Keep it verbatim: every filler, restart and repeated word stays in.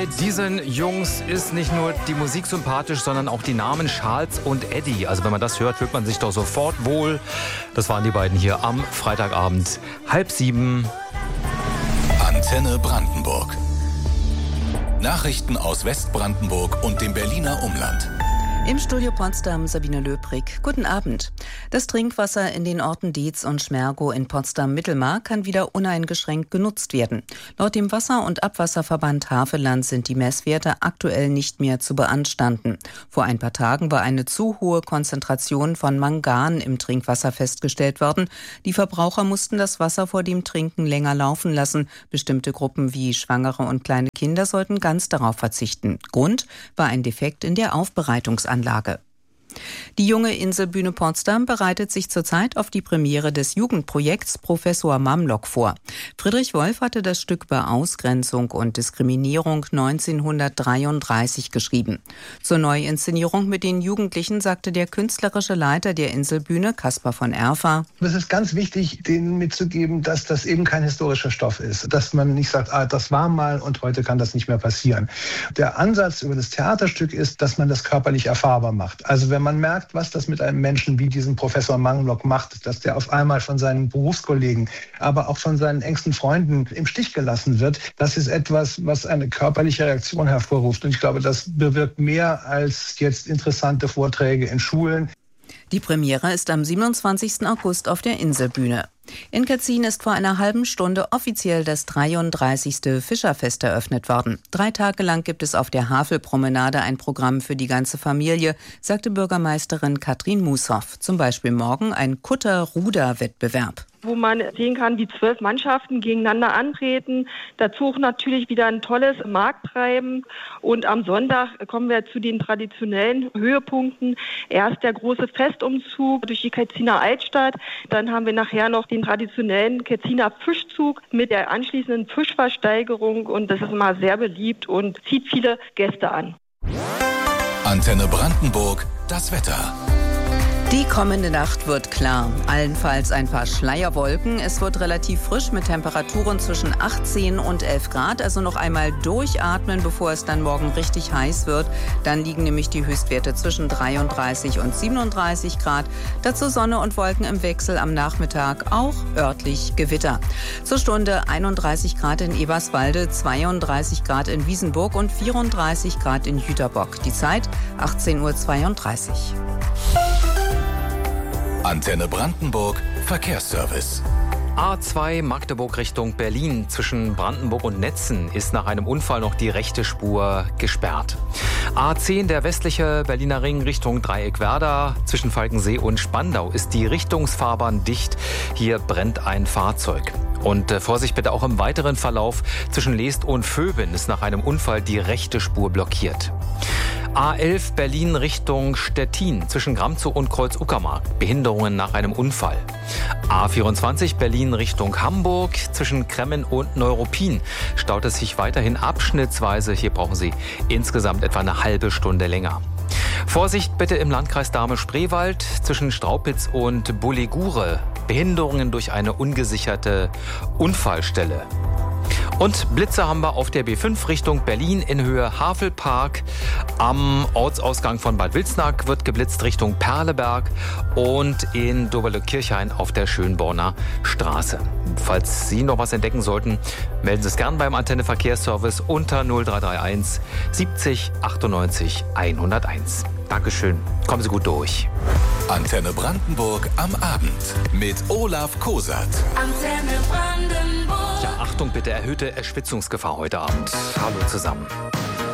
Bei diesen Jungs ist nicht nur die Musik sympathisch, sondern auch die Namen Charles und Eddie. Also wenn man das hört, fühlt man sich doch sofort wohl. Das waren die beiden hier am Freitagabend, halb sieben. Antenne Brandenburg. Nachrichten aus Westbrandenburg und dem Berliner Umland. Im Studio Potsdam Sabine Löbrig. Guten Abend. Das Trinkwasser in den Orten Dietz und Schmergow in Potsdam-Mittelmark kann wieder uneingeschränkt genutzt werden. Laut dem Wasser- und Abwasserverband Havelland sind die Messwerte aktuell nicht mehr zu beanstanden. Vor ein paar Tagen war eine zu hohe Konzentration von Mangan im Trinkwasser festgestellt worden. Die Verbraucher mussten das Wasser vor dem Trinken länger laufen lassen. Bestimmte Gruppen wie Schwangere und kleine Kinder sollten ganz darauf verzichten. Grund war ein Defekt in der Aufbereitungsanlage. Anlage. Die junge Inselbühne Potsdam bereitet sich zurzeit auf die Premiere des Jugendprojekts Professor Mamlock vor. Friedrich Wolf hatte das Stück über Ausgrenzung und Diskriminierung neunzehnhundertdreiunddreißig geschrieben. Zur Neuinszenierung mit den Jugendlichen sagte der künstlerische Leiter der Inselbühne, Caspar von Erfa: Es ist ganz wichtig, denen mitzugeben, dass das eben kein historischer Stoff ist. Dass man nicht sagt, ah, das war mal und heute kann das nicht mehr passieren. Der Ansatz über das Theaterstück ist, dass man das körperlich erfahrbar macht. Also wenn man merkt, was das mit einem Menschen wie diesem Professor Mamlock macht, dass der auf einmal von seinen Berufskollegen, aber auch von seinen engsten Freunden im Stich gelassen wird, das ist etwas, was eine körperliche Reaktion hervorruft. Und ich glaube, das bewirkt mehr als jetzt interessante Vorträge in Schulen. Die Premiere ist am siebenundzwanzigsten August auf der Inselbühne. In Ketzin ist vor einer halben Stunde offiziell das dreiunddreißigste Fischerfest eröffnet worden. Drei Tage lang gibt es auf der Havelpromenade ein Programm für die ganze Familie, sagte Bürgermeisterin Katrin Mushoff. Zum Beispiel morgen ein Kutter-Ruder-Wettbewerb, wo man sehen kann, wie zwölf Mannschaften gegeneinander antreten. Dazu auch natürlich wieder ein tolles Markttreiben. Und am Sonntag kommen wir zu den traditionellen Höhepunkten. Erst der große Festumzug durch die Ketziner Altstadt. Dann haben wir nachher noch den traditionellen Ketziner Fischzug mit der anschließenden Fischversteigerung. Und das ist immer sehr beliebt und zieht viele Gäste an. Antenne Brandenburg, das Wetter. Die kommende Nacht wird klar. Allenfalls ein paar Schleierwolken. Es wird relativ frisch mit Temperaturen zwischen achtzehn und elf Grad. Also noch einmal durchatmen, bevor es dann morgen richtig heiß wird. Dann liegen nämlich die Höchstwerte zwischen dreiunddreißig und siebenunddreißig Grad. Dazu Sonne und Wolken im Wechsel am Nachmittag, auch örtlich Gewitter. Zur Stunde einunddreißig Grad in Eberswalde, zweiunddreißig Grad in Wiesenburg und vierunddreißig Grad in Jüterbock. Die Zeit achtzehn Uhr zweiunddreißig. Antenne Brandenburg Verkehrsservice. A zwei Magdeburg Richtung Berlin. Zwischen Brandenburg und Netzen ist nach einem Unfall noch die rechte Spur gesperrt. A zehn, der westliche Berliner Ring Richtung Dreieckwerder. Zwischen Falkensee und Spandau ist die Richtungsfahrbahn dicht. Hier brennt ein Fahrzeug. Und äh, Vorsicht bitte auch im weiteren Verlauf. Zwischen Leest und Vöben ist nach einem Unfall die rechte Spur blockiert. A elf Berlin Richtung Stettin zwischen Gramzow und Kreuz-Uckermark. Behinderungen nach einem Unfall. A vierundzwanzig Berlin Richtung Hamburg zwischen Kremmen und Neuruppin staut es sich weiterhin abschnittsweise. Hier brauchen Sie insgesamt etwa eine halbe Stunde länger. Vorsicht bitte im Landkreis Dahme-Spreewald zwischen Straupitz und Bulligure. Behinderungen durch eine ungesicherte Unfallstelle. Und Blitze haben wir auf der B fünf Richtung Berlin in Höhe Havelpark. Am Ortsausgang von Bad Wilsnack wird geblitzt Richtung Perleberg und in Doberle-Kirchhain auf der Schönborner Straße. Falls Sie noch was entdecken sollten, melden Sie es gern beim Antenne Verkehrsservice unter null drei drei eins siebzig achtundneunzig hunderteins. Dankeschön. Kommen Sie gut durch. Antenne Brandenburg am Abend mit Olaf Kosat. Antenne Brandenburg. Ja, Achtung bitte, erhöhte Erschwitzungsgefahr heute Abend. Hallo zusammen.